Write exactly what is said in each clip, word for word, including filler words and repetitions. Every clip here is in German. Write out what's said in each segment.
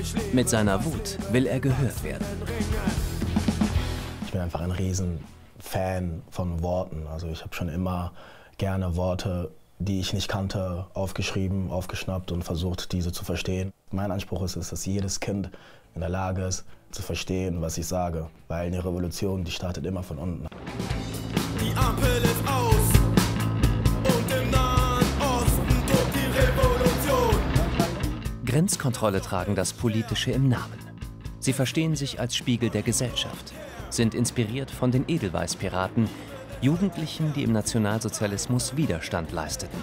Mit seiner Wut will er gehört werden. Ich bin einfach ein Riesenfan von Worten. Also ich habe schon immer gerne Worte, die ich nicht kannte, aufgeschrieben, aufgeschnappt und versucht, diese zu verstehen. Mein Anspruch ist es, dass jedes Kind in der Lage ist, zu verstehen, was ich sage. Weil eine Revolution, die startet immer von unten. Die Ampel ist aus und im Nahen Osten tobt die Revolution. Grenzkontrolle tragen das Politische im Namen. Sie verstehen sich als Spiegel der Gesellschaft, sind inspiriert von den Edelweiß-Piraten, Jugendlichen, die im Nationalsozialismus Widerstand leisteten.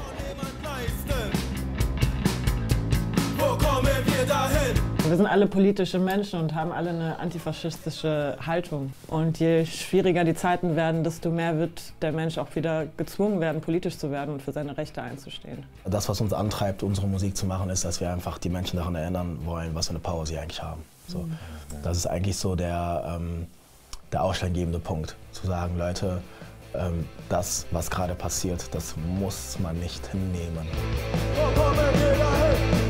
Wo kommen wir dahin? Wir sind alle politische Menschen und haben alle eine antifaschistische Haltung. Und je schwieriger die Zeiten werden, desto mehr wird der Mensch auch wieder gezwungen werden, politisch zu werden und für seine Rechte einzustehen. Das, was uns antreibt, unsere Musik zu machen, ist, dass wir einfach die Menschen daran erinnern wollen, was für eine Power sie eigentlich haben. So, das ist eigentlich so der, ähm, der ausschlaggebende Punkt, zu sagen, Leute, ähm, das, was gerade passiert, das muss man nicht hinnehmen. Wo kommen wir dahin?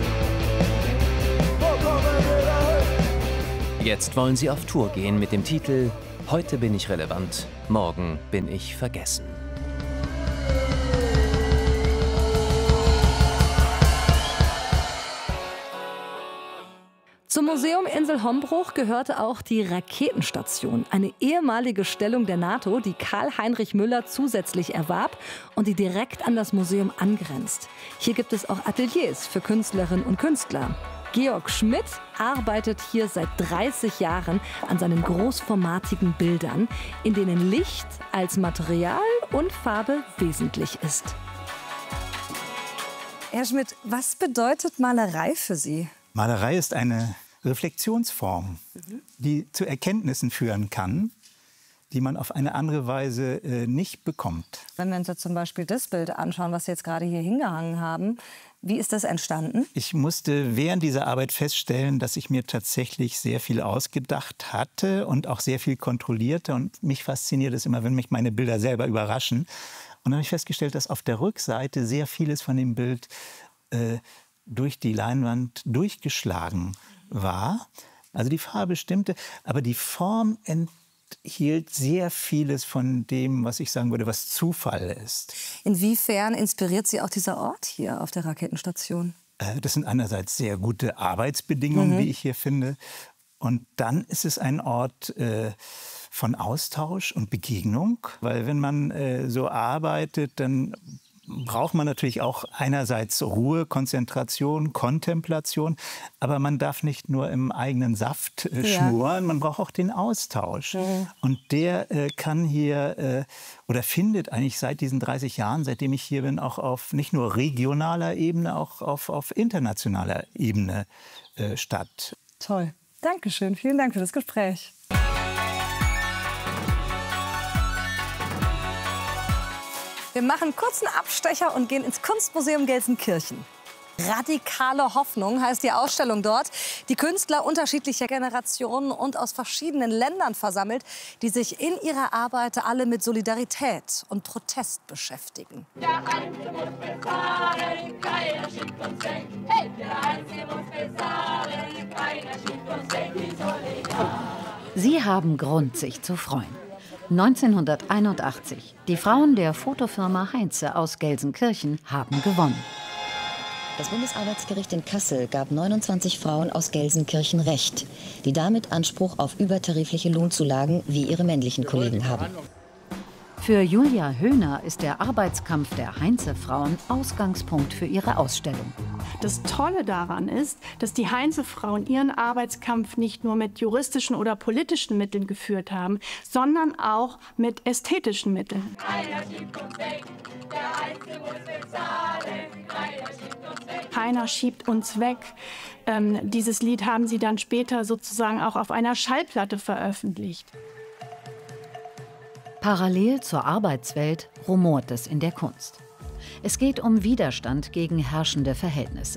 Jetzt wollen sie auf Tour gehen mit dem Titel »Heute bin ich relevant, morgen bin ich vergessen«. Zum Museum Insel Hombruch gehörte auch die Raketenstation, eine ehemalige Stellung der NATO, die Karl-Heinrich Müller zusätzlich erwarb und die direkt an das Museum angrenzt. Hier gibt es auch Ateliers für Künstlerinnen und Künstler. Georg Schmidt arbeitet hier seit dreißig Jahren an seinen großformatigen Bildern, in denen Licht als Material und Farbe wesentlich ist. Herr Schmidt, was bedeutet Malerei für Sie? Malerei ist eine Reflexionsform, die zu Erkenntnissen führen kann, die man auf eine andere Weise äh, nicht bekommt. Wenn wir uns jetzt zum Beispiel das Bild anschauen, was Sie jetzt gerade hier hingehangen haben, wie ist das entstanden? Ich musste während dieser Arbeit feststellen, dass ich mir tatsächlich sehr viel ausgedacht hatte und auch sehr viel kontrollierte. Und mich fasziniert es immer, wenn mich meine Bilder selber überraschen. Und dann habe ich festgestellt, dass auf der Rückseite sehr vieles von dem Bild äh, durch die Leinwand durchgeschlagen war. Also die Farbe stimmte, aber die Form enthielt sehr vieles von dem, was ich sagen würde, was Zufall ist. Inwiefern inspiriert Sie auch dieser Ort hier auf der Raketenstation? Äh, das sind einerseits sehr gute Arbeitsbedingungen, Mhm. die ich hier finde. Und dann ist es ein Ort äh, von Austausch und Begegnung. Weil wenn man äh, so arbeitet, dann braucht man natürlich auch einerseits Ruhe, Konzentration, Kontemplation. Aber man darf nicht nur im eigenen Saft äh, Ja. schmoren, man braucht auch den Austausch. Mhm. Und der äh, kann hier äh, oder findet eigentlich seit diesen dreißig Jahren, seitdem ich hier bin, auch auf nicht nur regionaler Ebene, auch auf, auf internationaler Ebene äh, statt. Toll. Dankeschön. Vielen Dank für das Gespräch. Wir machen kurz einen Abstecher und gehen ins Kunstmuseum Gelsenkirchen. Radikale Hoffnung heißt die Ausstellung dort. Die Künstler unterschiedlicher Generationen und aus verschiedenen Ländern versammelt, die sich in ihrer Arbeit alle mit Solidarität und Protest beschäftigen. Der Einzige muss bezahlen, keiner schickt uns weg. Hey, der Einzige muss bezahlen, keiner schickt uns weg. Die Solidar. Sie haben Grund, sich zu freuen. neunzehnhunderteinundachtzig. Die Frauen der Fotofirma Heinze aus Gelsenkirchen haben gewonnen. Das Bundesarbeitsgericht in Kassel gab neunundzwanzig Frauen aus Gelsenkirchen Recht, die damit Anspruch auf übertarifliche Lohnzulagen wie ihre männlichen Kollegen haben. Für Julia Höhner ist der Arbeitskampf der Heinze-Frauen Ausgangspunkt für ihre Ausstellung. Das Tolle daran ist, dass die Heinze-Frauen ihren Arbeitskampf nicht nur mit juristischen oder politischen Mitteln geführt haben, sondern auch mit ästhetischen Mitteln. Keiner schiebt uns weg. Ähm, dieses Lied haben sie dann später sozusagen auch auf einer Schallplatte veröffentlicht. Parallel zur Arbeitswelt rumort es in der Kunst. Es geht um Widerstand gegen herrschende Verhältnisse.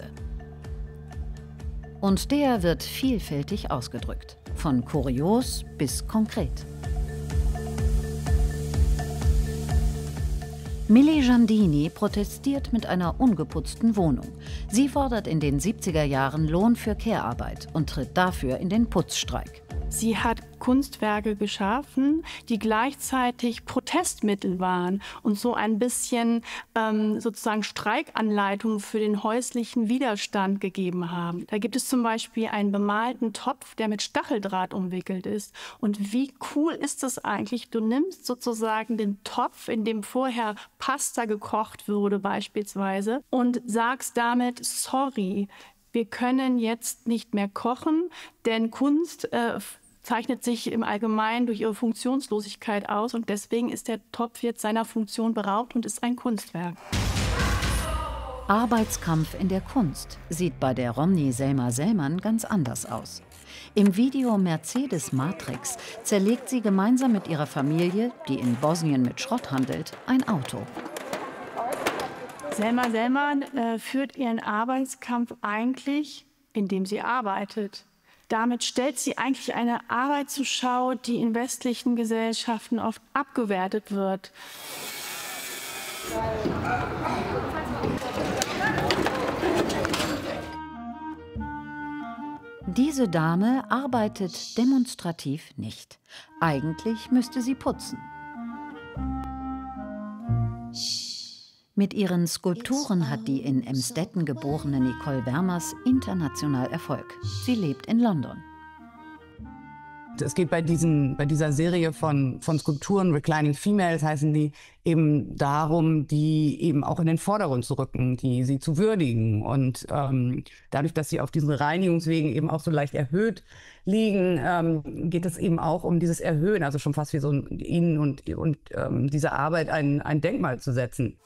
Und der wird vielfältig ausgedrückt, von kurios bis konkret. Milli Giandini protestiert mit einer ungeputzten Wohnung. Sie fordert in den siebziger Jahren Lohn für Care-Arbeit und tritt dafür in den Putzstreik. Sie hat Kunstwerke geschaffen, die gleichzeitig Protestmittel waren und so ein bisschen ähm, sozusagen Streikanleitungen für den häuslichen Widerstand gegeben haben. Da gibt es zum Beispiel einen bemalten Topf, der mit Stacheldraht umwickelt ist. Und wie cool ist das eigentlich? Du nimmst sozusagen den Topf, in dem vorher Pasta gekocht wurde beispielsweise, und sagst damit, sorry, wir können jetzt nicht mehr kochen, denn Kunst äh, zeichnet sich im Allgemeinen durch ihre Funktionslosigkeit aus und deswegen ist der Topf jetzt seiner Funktion beraubt und ist ein Kunstwerk. Arbeitskampf in der Kunst sieht bei der Romney Selma Sellmann ganz anders aus. Im Video Mercedes Matrix zerlegt sie gemeinsam mit ihrer Familie, die in Bosnien mit Schrott handelt, ein Auto. Selma Sellmann äh, führt ihren Arbeitskampf eigentlich, indem sie arbeitet. Damit stellt sie eigentlich eine Arbeit zur Schau, die in westlichen Gesellschaften oft abgewertet wird. Diese Dame arbeitet demonstrativ nicht. Eigentlich müsste sie putzen. Mit ihren Skulpturen hat die in Emstetten geborene Nicole Wermers international Erfolg. Sie lebt in London. Es geht bei, diesen, bei dieser Serie von, von Skulpturen, Reclining Females heißen die, eben darum, die eben auch in den Vordergrund zu rücken, die sie zu würdigen. Und ähm, dadurch, dass sie auf diesen Reinigungswegen eben auch so leicht erhöht liegen, ähm, geht es eben auch um dieses Erhöhen, also schon fast wie so ein, ihnen und, und ähm, dieser Arbeit ein, ein Denkmal zu setzen.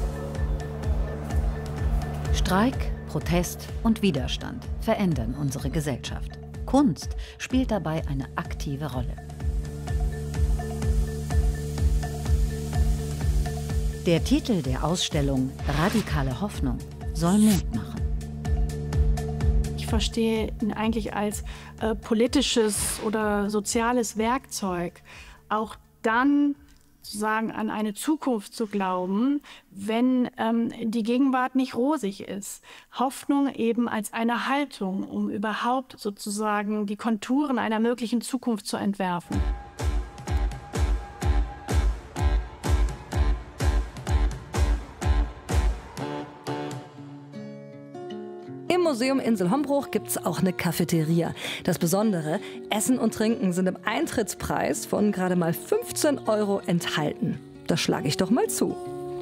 Streik, Protest und Widerstand verändern unsere Gesellschaft. Kunst spielt dabei eine aktive Rolle. Der Titel der Ausstellung Radikale Hoffnung soll Mut machen. Ich verstehe ihn eigentlich als äh, politisches oder soziales Werkzeug. Auch dann sozusagen an eine Zukunft zu glauben, wenn ähm, die Gegenwart nicht rosig ist. Hoffnung eben als eine Haltung, um überhaupt sozusagen die Konturen einer möglichen Zukunft zu entwerfen. Im Museum Insel Hombruch gibt es auch eine Cafeteria. Das Besondere, Essen und Trinken sind im Eintrittspreis von gerade mal fünfzehn Euro enthalten. Da schlage ich doch mal zu.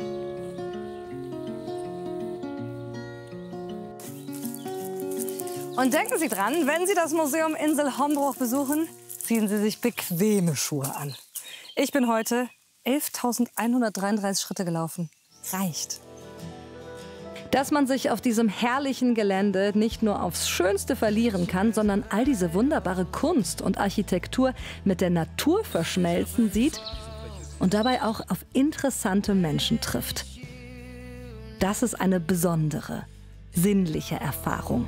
Und denken Sie dran, wenn Sie das Museum Insel Hombruch besuchen, ziehen Sie sich bequeme Schuhe an. Ich bin heute elftausendeinhundertdreiunddreißig Schritte gelaufen. Reicht. Dass man sich auf diesem herrlichen Gelände nicht nur aufs Schönste verlieren kann, sondern all diese wunderbare Kunst und Architektur mit der Natur verschmelzen sieht und dabei auch auf interessante Menschen trifft. Das ist eine besondere, sinnliche Erfahrung.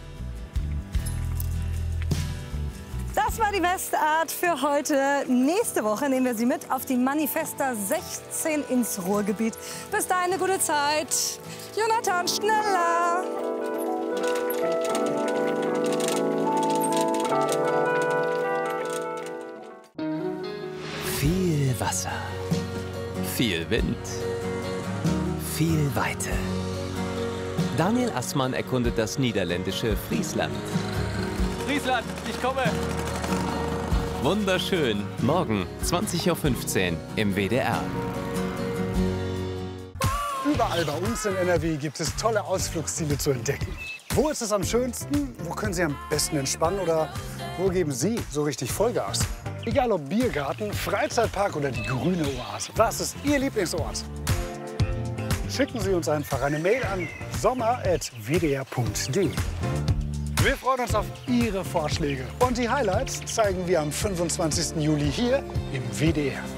Das war die Westart für heute. Nächste Woche nehmen wir Sie mit auf die Manifesta sechzehn ins Ruhrgebiet. Bis dahin eine gute Zeit. Jonathan, schneller! Viel Wasser, viel Wind, viel Weite. Daniel Assmann erkundet das niederländische Friesland. Friesland, ich komme! Wunderschön. Morgen zwanzig Uhr fünfzehn im W D R. Überall bei uns in N R W gibt es tolle Ausflugsziele zu entdecken. Wo ist es am schönsten? Wo können Sie am besten entspannen? Oder wo geben Sie so richtig Vollgas? Egal ob Biergarten, Freizeitpark oder die grüne Oase. Was ist Ihr Lieblingsort? Schicken Sie uns einfach eine Mail an sommer at w d r punkt d e. Wir freuen uns auf Ihre Vorschläge. Und die Highlights zeigen wir am fünfundzwanzigsten Juli hier im W D R.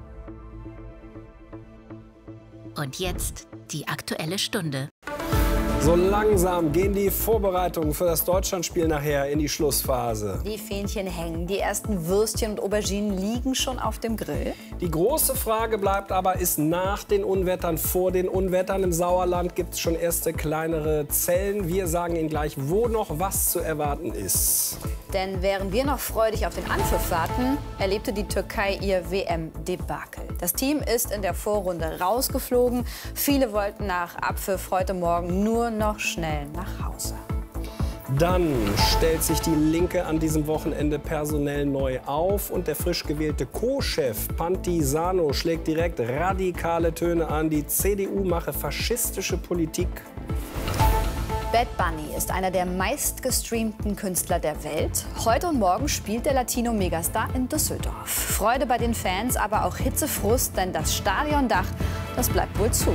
Und jetzt die Aktuelle Stunde. So langsam gehen die Vorbereitungen für das Deutschlandspiel nachher in die Schlussphase. Die Fähnchen hängen, die ersten Würstchen und Auberginen liegen schon auf dem Grill. Die große Frage bleibt aber, ist nach den Unwettern, vor den Unwettern im Sauerland gibt es schon erste kleinere Zellen. Wir sagen Ihnen gleich, wo noch was zu erwarten ist. Denn während wir noch freudig auf den Anpfiff warten, erlebte die Türkei ihr W M-Debakel. Das Team ist in der Vorrunde rausgeflogen. Viele wollten nach Abpfiff heute Morgen nur noch schnell nach Hause. Dann stellt sich die Linke an diesem Wochenende personell neu auf. Und der frisch gewählte Co-Chef Pantisano schlägt direkt radikale Töne an. Die C D U mache faschistische Politik. Bad Bunny ist einer der meistgestreamten Künstler der Welt. Heute und morgen spielt der Latino-Megastar in Düsseldorf. Freude bei den Fans, aber auch Hitzefrust, denn das Stadiondach, das bleibt wohl zu.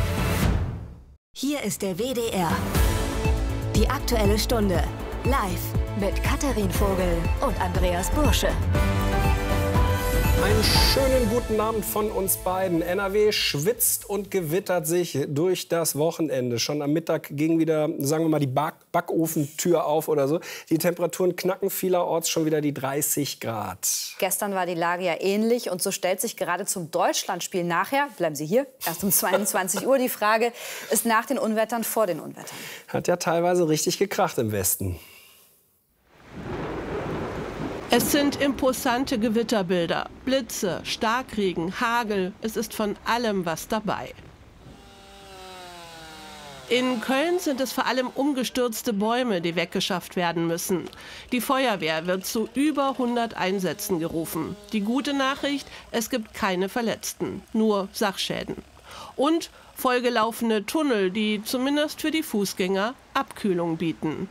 Hier ist der W D R. Die Aktuelle Stunde. Live mit Katharin Vogel und Andreas Bursche. Einen schönen guten Abend von uns beiden. N R W schwitzt und gewittert sich durch das Wochenende. Schon am Mittag ging wieder, sagen wir mal, die Back Backofentür auf oder so. Die Temperaturen knacken vielerorts schon wieder die dreißig Grad. Gestern war die Lage ja ähnlich und so stellt sich gerade zum Deutschlandspiel nachher, bleiben Sie hier, erst um zweiundzwanzig Uhr die Frage, ist nach den Unwettern vor den Unwettern? Hat ja teilweise richtig gekracht im Westen. Es sind imposante Gewitterbilder, Blitze, Starkregen, Hagel. Es ist von allem was dabei. In Köln sind es vor allem umgestürzte Bäume, die weggeschafft werden müssen. Die Feuerwehr wird zu über hundert Einsätzen gerufen. Die gute Nachricht, es gibt keine Verletzten, nur Sachschäden. Und vollgelaufene Tunnel, die zumindest für die Fußgänger Abkühlung bieten.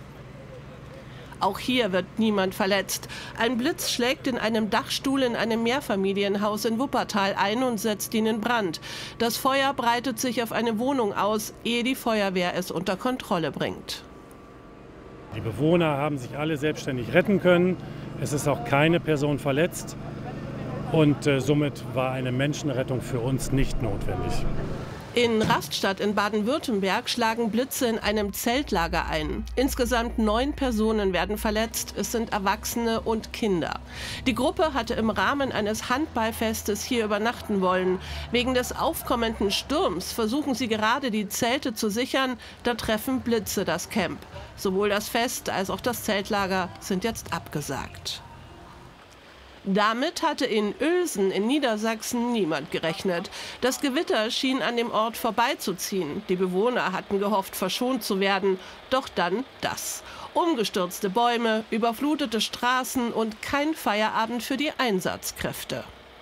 Auch hier wird niemand verletzt. Ein Blitz schlägt in einem Dachstuhl in einem Mehrfamilienhaus in Wuppertal ein und setzt ihn in Brand. Das Feuer breitet sich auf eine Wohnung aus, ehe die Feuerwehr es unter Kontrolle bringt. Die Bewohner haben sich alle selbstständig retten können. Es ist auch keine Person verletzt. Und äh, somit war eine Menschenrettung für uns nicht notwendig. In Rastatt in Baden-Württemberg schlagen Blitze in einem Zeltlager ein. Insgesamt neun Personen werden verletzt. Es sind Erwachsene und Kinder. Die Gruppe hatte im Rahmen eines Handballfestes hier übernachten wollen. Wegen des aufkommenden Sturms versuchen sie gerade, die Zelte zu sichern. Da treffen Blitze das Camp. Sowohl das Fest als auch das Zeltlager sind jetzt abgesagt. Damit hatte in Uelsen in Niedersachsen niemand gerechnet. Das Gewitter schien an dem Ort vorbeizuziehen. Die Bewohner hatten gehofft, verschont zu werden. Doch dann das. Umgestürzte Bäume, überflutete Straßen und kein Feierabend für die Einsatzkräfte.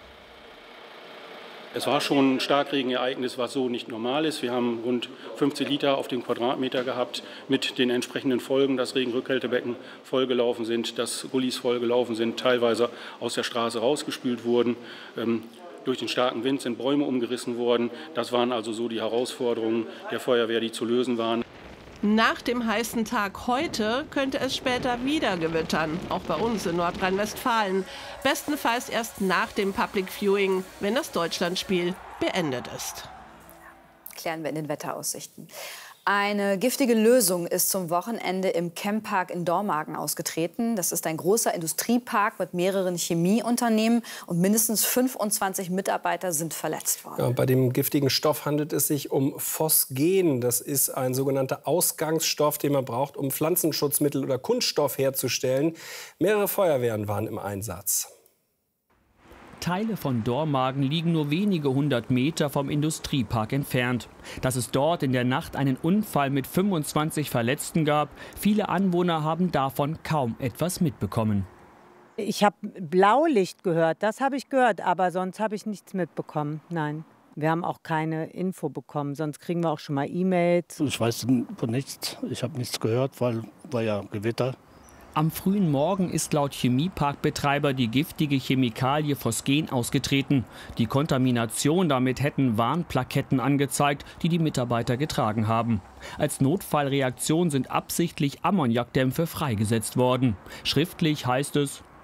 Es war schon ein Starkregenereignis, was so nicht normal ist. Wir haben rund fünfzehn Liter auf den Quadratmeter gehabt mit den entsprechenden Folgen, dass Regenrückhaltebecken vollgelaufen sind, dass Gullis vollgelaufen sind, teilweise aus der Straße rausgespült wurden. Ähm, durch den starken Wind sind Bäume umgerissen worden. Das waren also so die Herausforderungen der Feuerwehr, die zu lösen waren. Nach dem heißen Tag heute könnte es später wieder gewittern, auch bei uns in Nordrhein-Westfalen. Bestenfalls erst nach dem Public Viewing, wenn das Deutschlandspiel beendet ist. Klären wir in den Wetteraussichten. Eine giftige Lösung ist zum Wochenende im Chempark in Dormagen ausgetreten. Das ist ein großer Industriepark mit mehreren Chemieunternehmen und mindestens fünfundzwanzig Mitarbeiter sind verletzt worden. Ja, bei dem giftigen Stoff handelt es sich um Phosgen. Das ist ein sogenannter Ausgangsstoff, den man braucht, um Pflanzenschutzmittel oder Kunststoff herzustellen. Mehrere Feuerwehren waren im Einsatz. Teile von Dormagen liegen nur wenige hundert Meter vom Industriepark entfernt. Dass es dort in der Nacht einen Unfall mit fünfundzwanzig Verletzten gab, viele Anwohner haben davon kaum etwas mitbekommen. Ich habe Blaulicht gehört, das habe ich gehört, aber sonst habe ich nichts mitbekommen, nein. Wir haben auch keine Info bekommen, sonst kriegen wir auch schon mal E-Mails. Ich weiß von nichts, ich habe nichts gehört, weil war ja Gewitter. Am frühen Morgen ist laut Chemieparkbetreiber die giftige Chemikalie Phosgen ausgetreten. Die Kontamination damit hätten Warnplaketten angezeigt, die die Mitarbeiter getragen haben. Als Notfallreaktion sind absichtlich Ammoniakdämpfe freigesetzt worden. Schriftlich heißt es: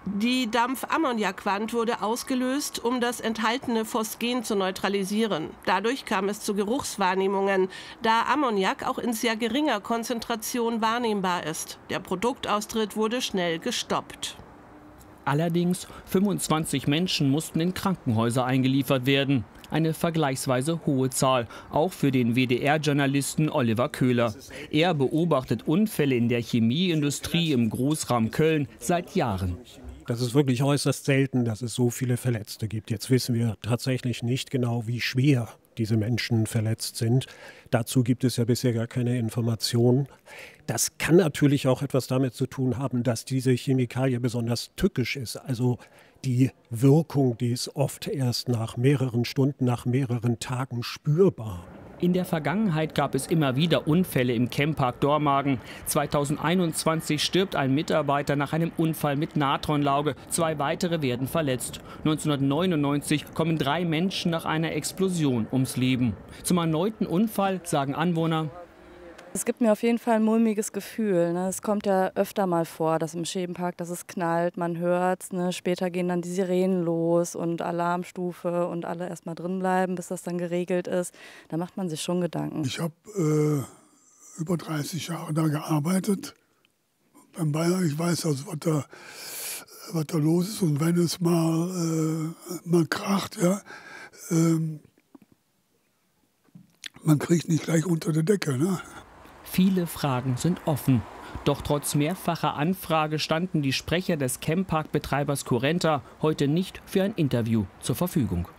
Die Dampfammoniakwand wurde ausgelöst, um das enthaltene Phosgen zu neutralisieren. Dadurch kam es zu Geruchswahrnehmungen, da Ammoniak auch in sehr geringer Konzentration wahrnehmbar ist. Der Produktaustritt wurde schnell gestoppt. Allerdings, fünfundzwanzig Menschen mussten in Krankenhäuser eingeliefert werden. Eine vergleichsweise hohe Zahl, auch für den W D R-Journalisten Oliver Köhler. Er beobachtet Unfälle in der Chemieindustrie im Großraum Köln seit Jahren. Das ist wirklich äußerst selten, dass es so viele Verletzte gibt. Jetzt wissen wir tatsächlich nicht genau, wie schwer diese Menschen verletzt sind. Dazu gibt es ja bisher gar keine Informationen. Das kann natürlich auch etwas damit zu tun haben, dass diese Chemikalie besonders tückisch ist. Also die Wirkung, die ist oft erst nach mehreren Stunden, nach mehreren Tagen spürbar. In der Vergangenheit gab es immer wieder Unfälle im Chempark Dormagen. zweitausendeinundzwanzig stirbt ein Mitarbeiter nach einem Unfall mit Natronlauge. Zwei weitere werden verletzt. neunzehnhundertneunundneunzig kommen drei Menschen nach einer Explosion ums Leben. Zum erneuten Unfall sagen Anwohner: Es gibt mir auf jeden Fall ein mulmiges Gefühl. Ne? Es kommt ja öfter mal vor, dass im Schebenpark, dass es knallt, man hört es. Ne? Später gehen dann die Sirenen los und Alarmstufe und alle erst mal drin bleiben, bis das dann geregelt ist. Da macht man sich schon Gedanken. Ich habe äh, über dreißig Jahre da gearbeitet beim Bayer. Ich weiß also, was da, was da los ist. Und wenn es mal, äh, mal kracht, ja, ähm, man kriegt nicht gleich unter der Decke, ne? Viele Fragen sind offen. Doch trotz mehrfacher Anfrage standen die Sprecher des Chempark-Betreibers Currenta heute nicht für ein Interview zur Verfügung.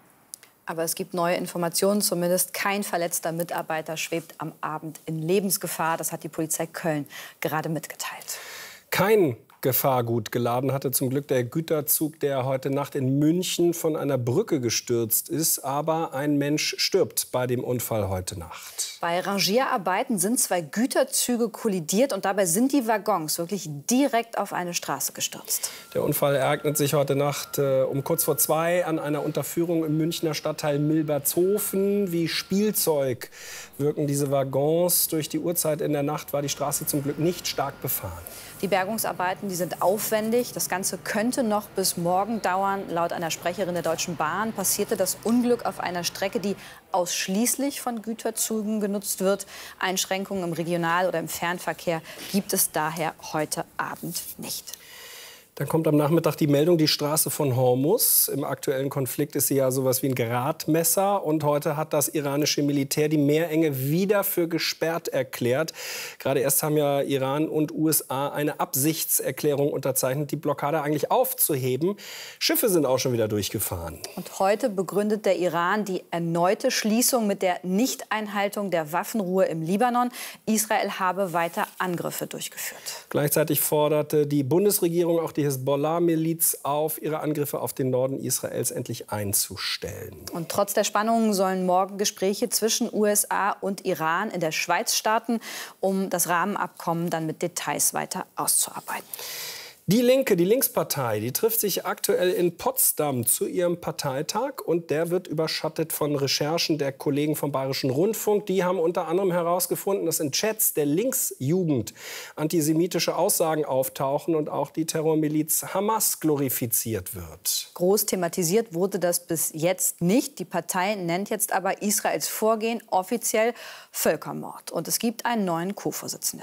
Aber es gibt neue Informationen, zumindest kein verletzter Mitarbeiter schwebt am Abend in Lebensgefahr. Das hat die Polizei Köln gerade mitgeteilt. Kein Gefahrgut geladen hatte zum Glück der Güterzug, der heute Nacht in München von einer Brücke gestürzt ist. Aber ein Mensch stirbt bei dem Unfall heute Nacht. Bei Rangierarbeiten sind zwei Güterzüge kollidiert und dabei sind die Waggons wirklich direkt auf eine Straße gestürzt. Der Unfall ereignet sich heute Nacht äh, um kurz vor zwei an einer Unterführung im Münchner Stadtteil Milbertshofen. Wie Spielzeug wirken diese Waggons. Durch die Uhrzeit in der Nacht war die Straße zum Glück nicht stark befahren. Die Bergungsarbeiten, die sind aufwendig. Das Ganze könnte noch bis morgen dauern. Laut einer Sprecherin der Deutschen Bahn passierte das Unglück auf einer Strecke, die ausschließlich von Güterzügen genutzt wird. Einschränkungen im Regional- oder im Fernverkehr gibt es daher heute Abend nicht. Dann kommt am Nachmittag die Meldung, die Straße von Hormus. Im aktuellen Konflikt ist sie ja sowas wie ein Gradmesser. Und heute hat das iranische Militär die Meerenge wieder für gesperrt erklärt. Gerade erst haben ja Iran und U S A eine Absichtserklärung unterzeichnet, die Blockade eigentlich aufzuheben. Schiffe sind auch schon wieder durchgefahren. Und heute begründet der Iran die erneute Schließung mit der Nichteinhaltung der Waffenruhe im Libanon. Israel habe weiter Angriffe durchgeführt. Gleichzeitig forderte die Bundesregierung auch die Hezbollah-Miliz auf, ihre Angriffe auf den Norden Israels endlich einzustellen. Und trotz der Spannungen sollen morgen Gespräche zwischen U S A und Iran in der Schweiz starten, um das Rahmenabkommen dann mit Details weiter auszuarbeiten. Die Linke, die Linkspartei, die trifft sich aktuell in Potsdam zu ihrem Parteitag. Und der wird überschattet von Recherchen der Kollegen vom Bayerischen Rundfunk. Die haben unter anderem herausgefunden, dass in Chats der Linksjugend antisemitische Aussagen auftauchen und auch die Terrormiliz Hamas glorifiziert wird. Groß thematisiert wurde das bis jetzt nicht. Die Partei nennt jetzt aber Israels Vorgehen offiziell Völkermord. Und es gibt einen neuen Co-Vorsitzenden.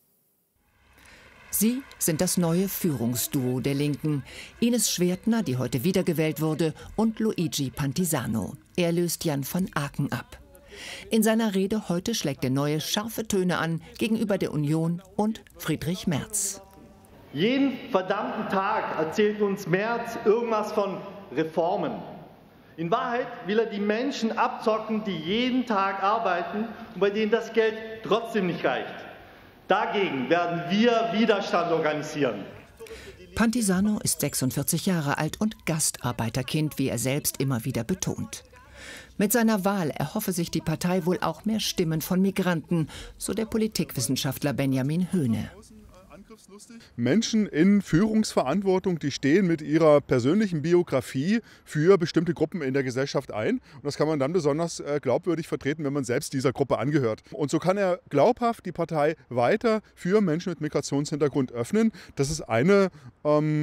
Sie sind das neue Führungsduo der Linken. Ines Schwertner, die heute wiedergewählt wurde, und Luigi Pantisano. Er löst Jan von Aken ab. In seiner Rede heute schlägt der Neue scharfe Töne an gegenüber der Union und Friedrich Merz. Jeden verdammten Tag erzählt uns Merz irgendwas von Reformen. In Wahrheit will er die Menschen abzocken, die jeden Tag arbeiten und bei denen das Geld trotzdem nicht reicht. Dagegen werden wir Widerstand organisieren. Pantisano ist sechsundvierzig Jahre alt und Gastarbeiterkind, wie er selbst immer wieder betont. Mit seiner Wahl erhoffe sich die Partei wohl auch mehr Stimmen von Migranten, so der Politikwissenschaftler Benjamin Höhne. Menschen in Führungsverantwortung, die stehen mit ihrer persönlichen Biografie für bestimmte Gruppen in der Gesellschaft ein. Und das kann man dann besonders äh, glaubwürdig vertreten, wenn man selbst dieser Gruppe angehört. Und so kann er glaubhaft die Partei weiter für Menschen mit Migrationshintergrund öffnen. Das ist eine ähm,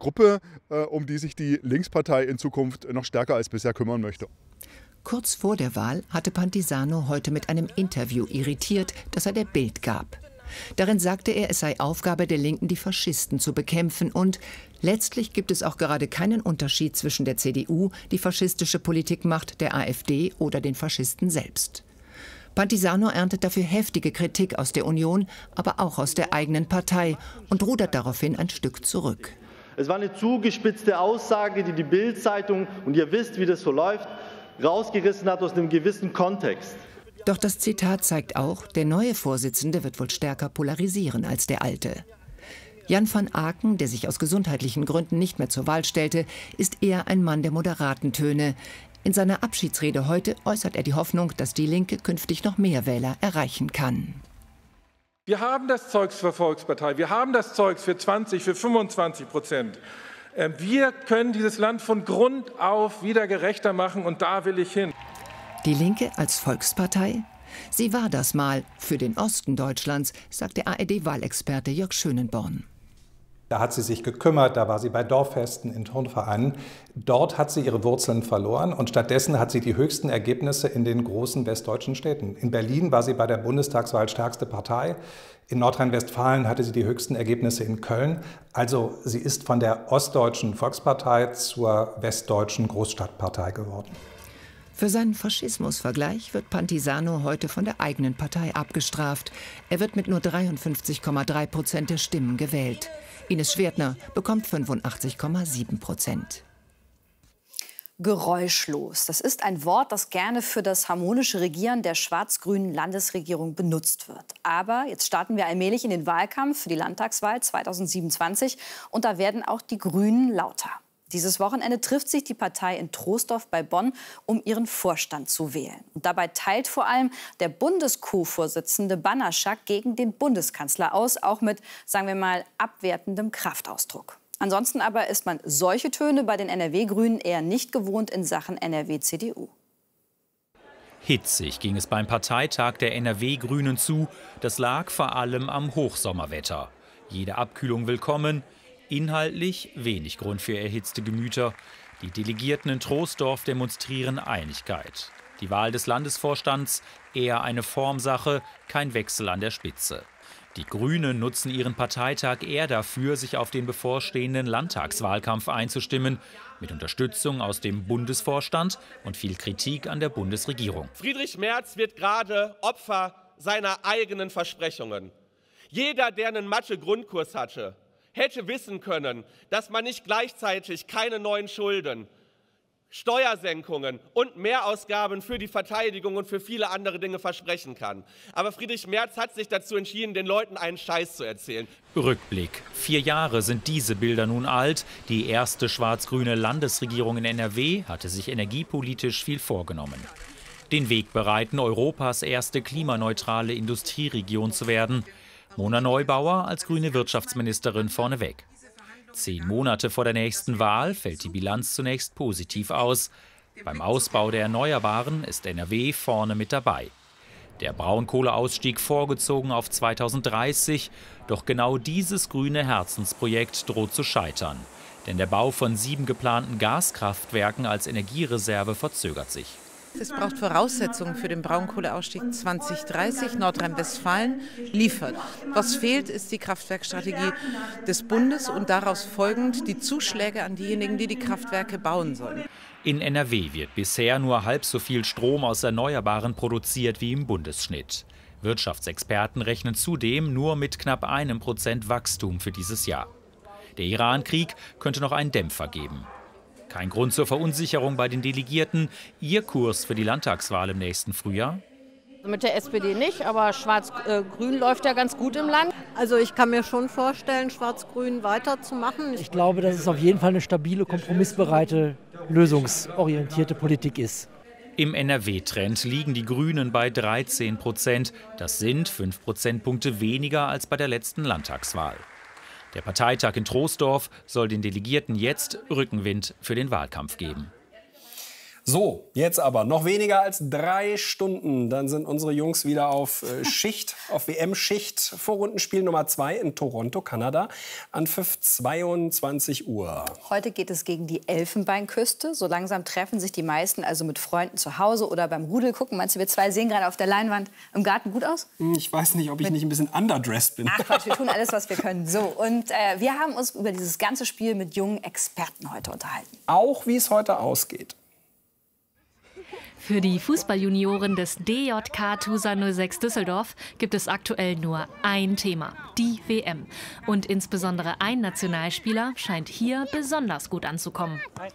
Gruppe, um die sich die Linkspartei in Zukunft noch stärker als bisher kümmern möchte. Kurz vor der Wahl hatte Pantisano heute mit einem Interview irritiert, das er der Bild gab. Darin sagte er, es sei Aufgabe der Linken, die Faschisten zu bekämpfen und letztlich gibt es auch gerade keinen Unterschied zwischen der C D U, die faschistische Politik macht, der AfD oder den Faschisten selbst. Pantisano erntet dafür heftige Kritik aus der Union, aber auch aus der eigenen Partei und rudert daraufhin ein Stück zurück. Es war eine zugespitzte Aussage, die die Bild-Zeitung, und ihr wisst, wie das so läuft, rausgerissen hat aus einem gewissen Kontext. Doch das Zitat zeigt auch, der neue Vorsitzende wird wohl stärker polarisieren als der alte. Jan van Aken, der sich aus gesundheitlichen Gründen nicht mehr zur Wahl stellte, ist eher ein Mann der moderaten Töne. In seiner Abschiedsrede heute äußert er die Hoffnung, dass die Linke künftig noch mehr Wähler erreichen kann. Wir haben das Zeugs für Volkspartei, wir haben das Zeugs für zwanzig, für fünfundzwanzig Prozent. Wir können dieses Land von Grund auf wieder gerechter machen und da will ich hin. Die Linke als Volkspartei? Sie war das mal für den Osten Deutschlands, sagt der A R D-Wahlexperte Jörg Schönenborn. Da hat sie sich gekümmert, da war sie bei Dorffesten, in Turnvereinen. Dort hat sie ihre Wurzeln verloren und stattdessen hat sie die höchsten Ergebnisse in den großen westdeutschen Städten. In Berlin war sie bei der Bundestagswahl stärkste Partei. In Nordrhein-Westfalen hatte sie die höchsten Ergebnisse in Köln. Also sie ist von der ostdeutschen Volkspartei zur westdeutschen Großstadtpartei geworden. Für seinen Faschismusvergleich wird Pantisano heute von der eigenen Partei abgestraft. Er wird mit nur dreiundfünfzig Komma drei Prozent der Stimmen gewählt. Ines Schwertner bekommt fünfundachtzig Komma sieben Prozent. Geräuschlos. Das ist ein Wort, das gerne für das harmonische Regieren der schwarz-grünen Landesregierung benutzt wird. Aber jetzt starten wir allmählich in den Wahlkampf für die Landtagswahl zweitausendsiebenundzwanzig und da werden auch die Grünen lauter. Dieses Wochenende trifft sich die Partei in Troisdorf bei Bonn, um ihren Vorstand zu wählen. Und dabei teilt vor allem der Bundes-Co-Vorsitzende Banaszak gegen den Bundeskanzler aus, auch mit, sagen wir mal, abwertendem Kraftausdruck. Ansonsten aber ist man solche Töne bei den N R W-Grünen eher nicht gewohnt in Sachen N R W-C D U. Hitzig ging es beim Parteitag der N R W-Grünen zu. Das lag vor allem am Hochsommerwetter. Jede Abkühlung willkommen. Inhaltlich wenig Grund für erhitzte Gemüter. Die Delegierten in Troisdorf demonstrieren Einigkeit. Die Wahl des Landesvorstands eher eine Formsache, kein Wechsel an der Spitze. Die Grünen nutzen ihren Parteitag eher dafür, sich auf den bevorstehenden Landtagswahlkampf einzustimmen, mit Unterstützung aus dem Bundesvorstand und viel Kritik an der Bundesregierung. Friedrich Merz wird gerade Opfer seiner eigenen Versprechungen. Jeder, der einen Mathe-Grundkurs hatte, hätte wissen können, dass man nicht gleichzeitig keine neuen Schulden, Steuersenkungen und Mehrausgaben für die Verteidigung und für viele andere Dinge versprechen kann. Aber Friedrich Merz hat sich dazu entschieden, den Leuten einen Scheiß zu erzählen. Rückblick. Vier Jahre sind diese Bilder nun alt. Die erste schwarz-grüne Landesregierung in N R W hatte sich energiepolitisch viel vorgenommen. Den Weg bereiten, Europas erste klimaneutrale Industrieregion zu werden. Mona Neubauer als grüne Wirtschaftsministerin vorneweg. Zehn Monate vor der nächsten Wahl fällt die Bilanz zunächst positiv aus. Beim Ausbau der Erneuerbaren ist N R W vorne mit dabei. Der Braunkohleausstieg vorgezogen auf zweitausenddreißig. Doch genau dieses grüne Herzensprojekt droht zu scheitern. Denn der Bau von sieben geplanten Gaskraftwerken als Energiereserve verzögert sich. Es braucht Voraussetzungen für den Braunkohleausstieg zwanzig dreißig. Nordrhein-Westfalen liefert. Was fehlt, ist die Kraftwerkstrategie des Bundes und daraus folgend die Zuschläge an diejenigen, die die Kraftwerke bauen sollen. In N R W wird bisher nur halb so viel Strom aus Erneuerbaren produziert wie im Bundesschnitt. Wirtschaftsexperten rechnen zudem nur mit knapp einem Prozent Wachstum für dieses Jahr. Der Iran-Krieg könnte noch einen Dämpfer geben. Kein Grund zur Verunsicherung bei den Delegierten. Ihr Kurs für die Landtagswahl im nächsten Frühjahr? Mit der S P D nicht, aber Schwarz-Grün läuft ja ganz gut im Land. Also ich kann mir schon vorstellen, Schwarz-Grün weiterzumachen. Ich glaube, dass es auf jeden Fall eine stabile, kompromissbereite, lösungsorientierte Politik ist. Im N R W-Trend liegen die Grünen bei dreizehn Prozent. Das sind fünf Prozentpunkte weniger als bei der letzten Landtagswahl. Der Parteitag in Troisdorf soll den Delegierten jetzt Rückenwind für den Wahlkampf geben. So, jetzt aber noch weniger als drei Stunden. Dann sind unsere Jungs wieder auf äh, Schicht, auf W M-Schicht. Vorrundenspiel Nummer zwei in Toronto, Kanada, an zweiundzwanzig Uhr. Heute geht es gegen die Elfenbeinküste. So langsam treffen sich die meisten also mit Freunden zu Hause oder beim Rudel gucken. Meinst du, wir zwei sehen gerade auf der Leinwand im Garten gut aus? Ich weiß nicht, ob ich nicht ein bisschen underdressed bin. Ach Quatsch, wir tun alles, was wir können. So, und äh, wir haben uns über dieses ganze Spiel mit jungen Experten heute unterhalten. Auch wie es heute ausgeht. Für die Fußballjunioren des D J K Tusa null sechs Düsseldorf gibt es aktuell nur ein Thema, die W M. Und insbesondere ein Nationalspieler scheint hier besonders gut anzukommen.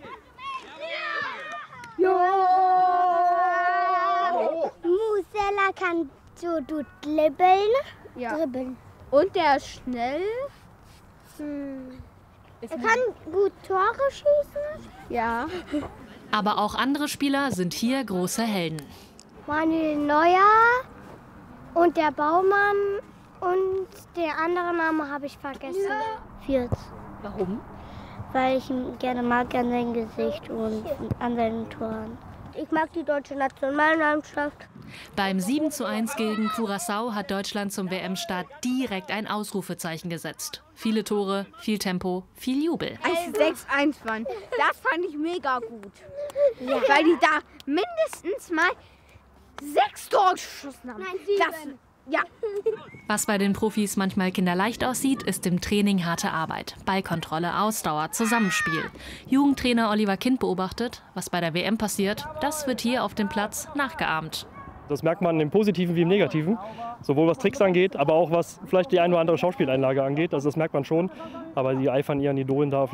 Musella kann so gut dribbeln. Ja. dribbeln. Und der ist schnell. Hm. Er kann gut Tore schießen. Ja. Aber auch andere Spieler sind hier große Helden. Manuel Neuer und der Baumann und der andere Name habe ich vergessen. Fürth. Warum? Weil ich ihn gerne mag an seinem Gesicht und an seinen Toren. Ich mag die deutsche Nationalmannschaft. Beim sieben zu eins gegen Curaçao hat Deutschland zum W M-Start direkt ein Ausrufezeichen gesetzt. Viele Tore, viel Tempo, viel Jubel. Als sie sechs eins waren, das fand ich mega gut. Ja. Weil die da mindestens mal sechs Tore geschossen haben. Nein, sieben. Das, ja. Was bei den Profis manchmal kinderleicht aussieht, ist im Training harte Arbeit. Ballkontrolle, Ausdauer, Zusammenspiel. Jugendtrainer Oliver Kind beobachtet, was bei der W M passiert, das wird hier auf dem Platz nachgeahmt. Das merkt man im Positiven wie im Negativen, sowohl was Tricks angeht, aber auch was vielleicht die eine oder andere Schauspieleinlage angeht. Also das merkt man schon, aber die eifern ihren Idolen da auf